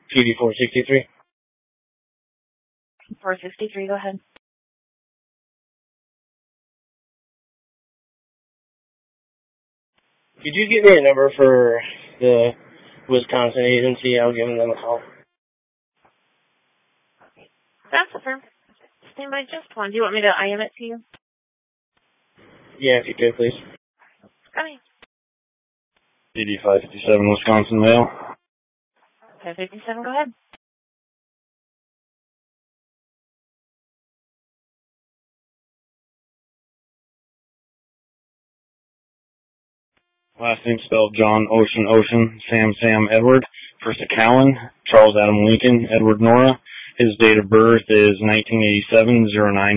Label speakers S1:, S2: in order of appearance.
S1: PD 463.
S2: 463, go ahead.
S1: Could you give me a number for the Wisconsin agency? I'll give them a call.
S2: That's affirmed. Stand by just one. Do you want me to IM it to you?
S1: Yeah, if you could, please.
S2: Coming.
S3: PD 557, Wisconsin Mail.
S2: 557, go ahead.
S3: Last name spelled John Ocean, Sam Edward. First Callan, Charles Adam Lincoln, Edward Nora. His date of birth is 1987, 09.